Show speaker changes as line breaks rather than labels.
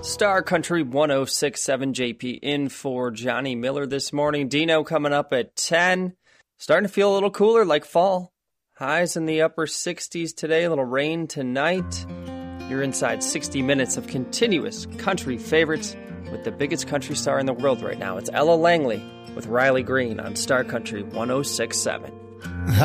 Star Country 106.7 JP in for Johnny Miller this morning. Dino coming up at 10. Starting to feel a little cooler like fall. Highs in the upper 60s today, a little rain tonight. You're inside 60 minutes of continuous country favorites with the biggest country star in the world right now. It's Ella Langley with Riley Green on Star Country 106.7.